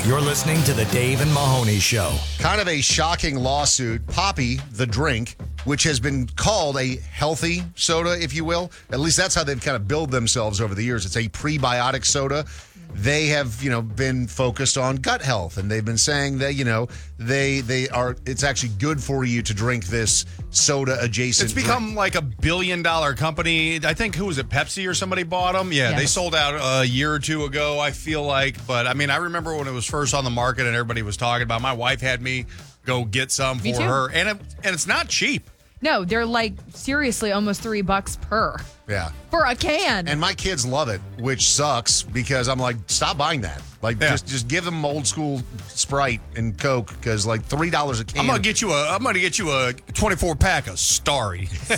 You're listening to the Dave and Mahoney Show. Kind of a shocking lawsuit. Poppy, the drink, which has been called a healthy soda, if you will. At least that's how they've kind of billed themselves over the years. It's a prebiotic soda. They have, been focused on gut health, and they've been saying that, they are. It's actually good for you to drink this soda adjacent. It's become like $1 billion company. I think who was it? Pepsi or somebody bought them. Yeah, Yes. They sold out a year or two ago. I feel like, but I mean, I remember when it was first on the market and everybody was talking about. My wife had me go get some Me for too. her, and it's not cheap. No, they're like seriously almost $3 per Yeah. for a can. And my kids love it, which sucks because I'm like, stop buying that. Like, just give them old school Sprite and Coke because like $3 a can. I'm gonna get you a 24 pack of Starry. So,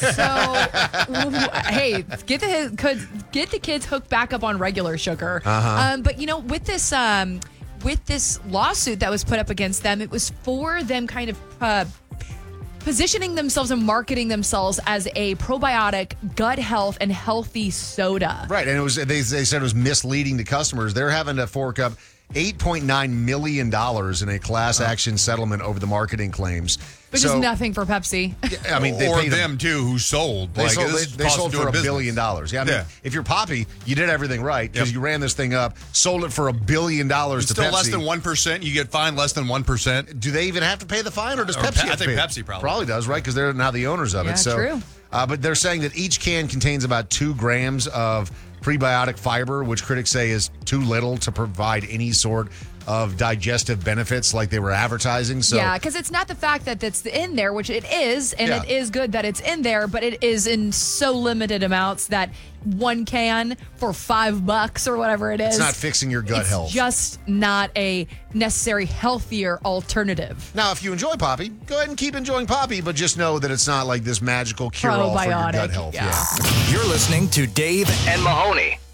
hey, get the kids hooked back up on regular sugar. But with this lawsuit that was put up against them, it was for them kind of positioning themselves and marketing themselves as a probiotic, gut health, and healthy soda. Right, and it was they said it was misleading to customers. They're having to fork up $8.9 million in a class action settlement over the marketing claims. Which is nothing for Pepsi. I mean, they or paid them too, who sold. They sold for $1 billion. Yeah, I mean, Yeah. if you're Poppy, you did everything right because you ran this thing up, sold it for $1 billion to Still Pepsi. less than 1%. You get fined less than 1%. Do they even have to pay the fine, or does Or Pepsi? I have to think pay it? Pepsi probably does, right? Because they're now the owners of Yeah, it. So, true. But they're saying that each can contains about 2 grams of prebiotic fiber, which critics say is too little to provide any sort of digestive benefits like they were advertising. So Yeah, because it's not the fact that it's in there, which it is, and Yeah. it is good that it's in there, but it is in so limited amounts that one can for $5 or whatever it is. it's not fixing your gut it's health. just not a necessary healthier alternative. Now, if you enjoy Poppy, go ahead and keep enjoying Poppy, but just know that it's not like this magical cure-all for your gut Probiotic, health. yeah. You're listening to Dave and Mahoney.